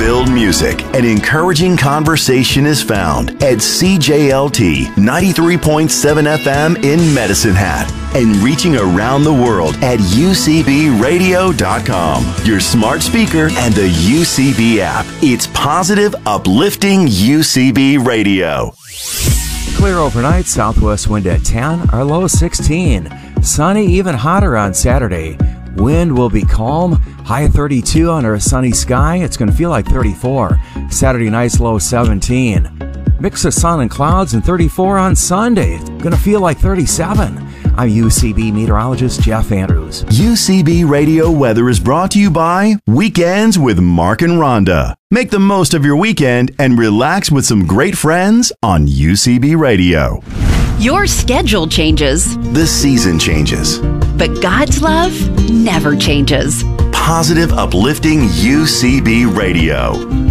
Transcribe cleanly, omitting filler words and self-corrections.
Hope-filled music and encouraging conversation is found at CJLT 93.7 FM in Medicine Hat and reaching around the world at UCBradio.com, your smart speaker and the UCB app. It's positive, uplifting UCB Radio. Clear overnight, southwest wind at 10, our low 16. Sunny, even hotter on Saturday. Wind will be calm, high 32 under a sunny sky. It's going to feel like 34. Saturday night's low 17. Mix of sun and clouds and 34 on Sunday. It's going to feel like 37. I'm UCB meteorologist Jeff Andrews. UCB Radio weather is brought to you by Weekends with Mark and Rhonda. Make the most of your weekend and relax with some great friends on UCB Radio. Your schedule changes. The season changes. But God's love never changes. Positive, uplifting UCB Radio.